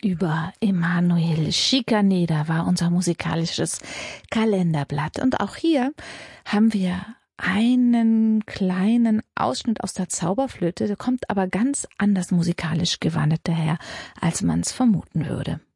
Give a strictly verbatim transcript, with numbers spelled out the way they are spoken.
über Emanuel Schikaneder war unser musikalisches Kalenderblatt. Und auch hier haben wir einen kleinen Ausschnitt aus der Zauberflöte, der kommt aber ganz anders musikalisch gewandelt daher, als man es vermuten würde.